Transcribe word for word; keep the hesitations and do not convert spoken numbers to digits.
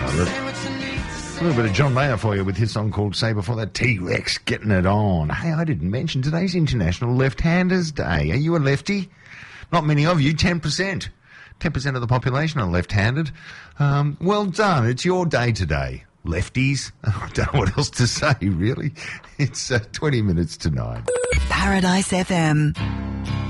A little bit of John Mayer for you with his song called Say before that T-Rex getting it on. Hey, I didn't mention today's International Left-Handers Day. Are you a lefty? Not many of you, ten percent. ten percent of the population are left-handed. Um, well done. It's your day today. Lefties. I don't know what else to say, really. It's uh, twenty minutes to nine. Paradise F M.